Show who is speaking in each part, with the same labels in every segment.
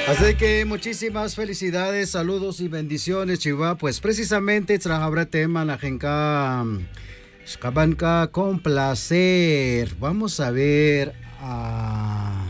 Speaker 1: Así que muchísimas felicidades, saludos y bendiciones, Chiva. Pues precisamente trabajará tema la genka Shkabanka con placer. Vamos a ver a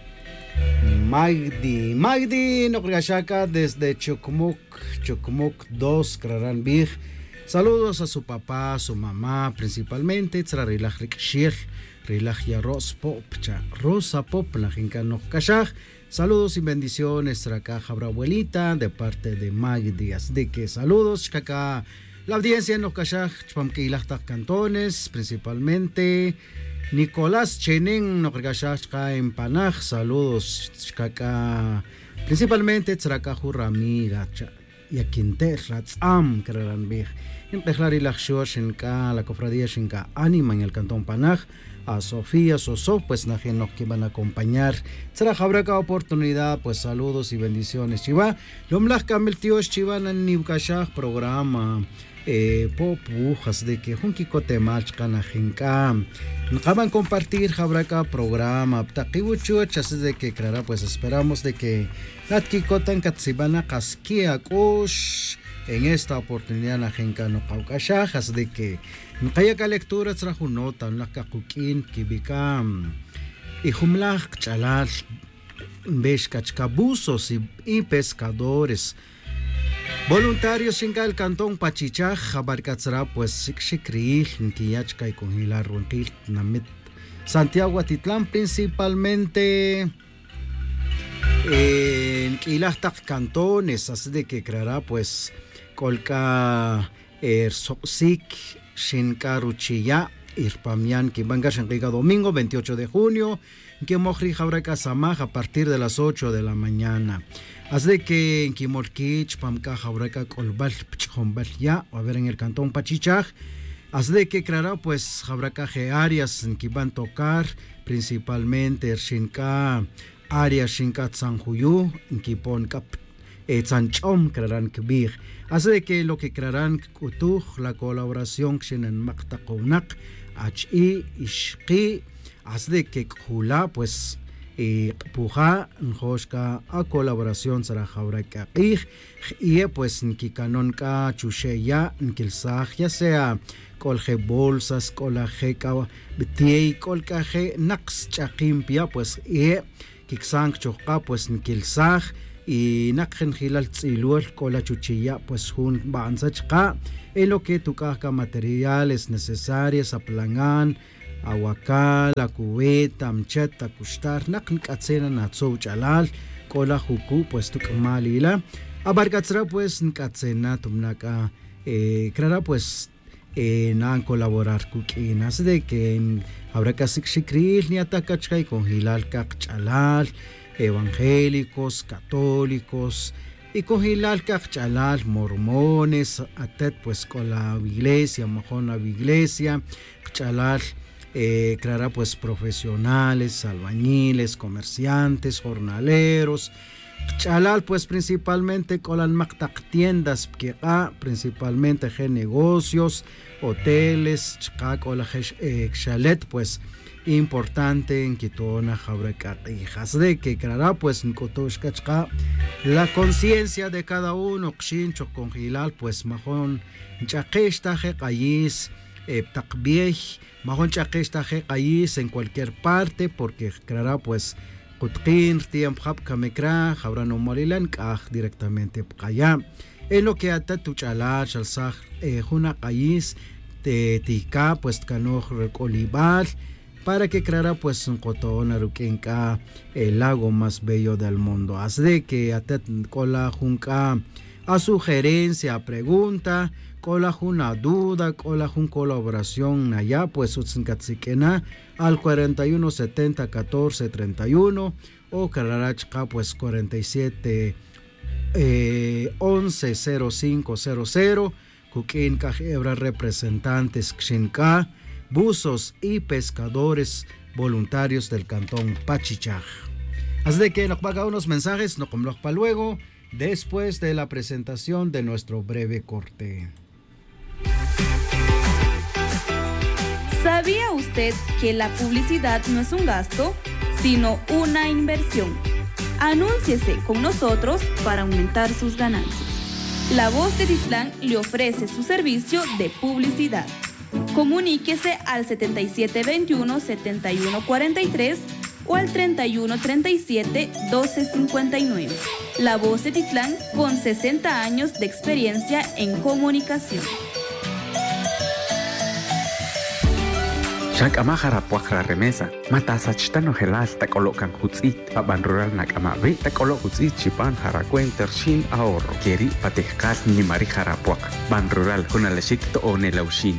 Speaker 1: Magdi Nograshaka desde Chocmoc 2, Kraranbig. Saludos a su papá, a su mamá, principalmente Tzrarilach Rikshir, Rilach Yaros Pop, Rosa Pop, la genka Nograshak. Saludos y bendiciones, Tracá Jabra Abuelita, de parte de Magdi. Así que saludos, Shkaka, la audiencia en los Kashaj, Chpamquilachtak Cantones, principalmente Nicolás Chenen, Nogashashka en Panaj. Saludos, Shkaka, principalmente Tracá Juramiga, Yaquinter, Ratzam, Kraranbig. En Tejlari Lachshosh, en la cofradía Shinka Anima en el cantón Panaj. A Sofía Soso, pues nos que van a acompañar. Será habrá cada oportunidad, pues saludos y bendiciones. Chiva, Lomlach Kamel Tío Chivan en Nibkashach programa pop bujas de que Junkiko Temachkan Ajenka. Acaban compartir habrá cada programa. Takibuchu, así de que claro, pues esperamos de que Natkikotan Katsibana Kaskia Kosh. En esta oportunidad la gente no caucashajas de que no haya lectura trajo nota en la cacuquín que bicam y jumlach chalal beshkachkabusos y pescadores voluntarios en el cantón Pachichaj abarcatzra pues sikril que yachka y congelar ronquil namit Santiago Atitlán principalmente en Quilachtak cantones, así de que creará pues Kolka Soxik Shinka Ruchilla Irpamian que van a Shankiga domingo 28 de junio que Mojri Jabraca Samaj a partir de las 8 de la mañana. Así de que en Kimorkich Pamka Jabraca Kolbal Pchhombal ya a ver en el cantón Pachichaj. Así de que creará pues Jabraca áreas en que van a tocar principalmente Shinka área Shinka Tsanjuyu en que pon cap Tzanchom crearán Kbir. Así de que lo que crearán Kutuj, la colaboración en Maktakunak, H.I. Ishki, así de que Kula, pues, Puja, Njoshka, a colaboración será Jauraka y pues Nkikanonka, Chusheya, Nkilsaj, ya sea Kolje bolsas, Kolajeka, Btiei, Kolkaje, Nax Chakimpia, pues, Kiksank Choka, pues Nkilsaj. Y nakhen hilal tzilul con la chuchilla pues jun banzachka en lo que tukaja materiales necesarios aplangan aguacal la cubeta amcheta kustar nakhen katsena natso chalal con la juku pues tukmalila abarkatsra pues katsena tumnaka clara pues nan colaborar kukinas de que habrá casi shikril ni atacachka y con hilal kakchalal evangélicos, católicos y con hilal kachalal, mormones, atet pues con la iglesia, mejor la iglesia, kachalal, clara pues profesionales, albañiles, comerciantes, jornaleros, kachalal pues principalmente con las maktak tiendas, que principalmente negocios, hoteles, con la chalet pues importante en Kitona Jabrecat hijas de que creará pues en Kotoshkachka la conciencia de cada uno Xincho con Hilal pues majón chakeshtaje kayis takbiej majón chakeshtaje kayis en cualquier parte porque creará pues Kutkin tiemp hab kamekra Jabrano Morilan kaj directamente kaya en lo que ata tuchala chalsaj juna kayis te tika pues kanoj recolibal para que creara pues un cotón aruquenca el lago más bello del mundo. Así de que atet cola junca a sugerencia, a pregunta, cola juna duda, cola jun colaboración allá pues utzinkatzikena al 41 70 14 31 o cararachka pues 47 11 05 00 kukinka hebra representantes kshinka buzos y pescadores voluntarios del cantón Pachichaj. Así de que nos paga unos mensajes, no como para luego, después de la presentación de nuestro breve corte.
Speaker 2: ¿Sabía usted que la publicidad no es un gasto, sino una inversión? Anúnciese con nosotros para aumentar sus ganancias. La Voz de Titlán le ofrece su servicio de publicidad. Comuníquese al 7721-7143 o al 3137-1259. La Voz de Titlán con 60 años de experiencia en comunicación.
Speaker 3: Shank amahara puakra remesa, matasa chitano helal takolokan hutzit, aban rural nakamabe, takolo hutzit chipan harakuen tershin ahorro, keri patehkal ni mari harapuak, ban rural hunaleshik to onelaushin.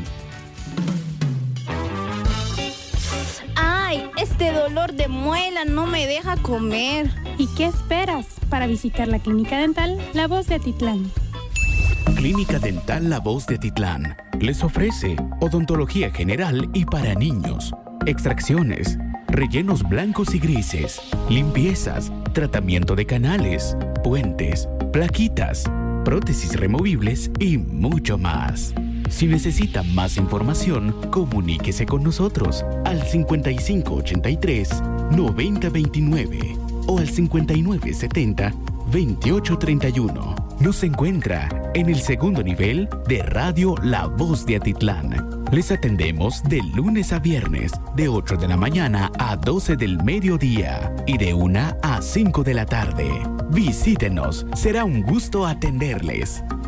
Speaker 4: ¡Ay! Este dolor de muela no me deja comer.
Speaker 5: ¿Y qué esperas para visitar la Clínica Dental La Voz de Atitlán?
Speaker 6: Clínica Dental La Voz de Atitlán les ofrece odontología general y para niños, extracciones, rellenos blancos y grises, limpiezas, tratamiento de canales, puentes, plaquitas, prótesis removibles y mucho más. Si necesita más información, comuníquese con nosotros al 5583-9029 o al 5970-2831. Nos encuentra en el segundo nivel de Radio La Voz de Atitlán. Les atendemos de lunes a viernes, de 8 de la mañana a 12 del mediodía y de 1 a 5 de la tarde. Visítenos, será un gusto atenderles.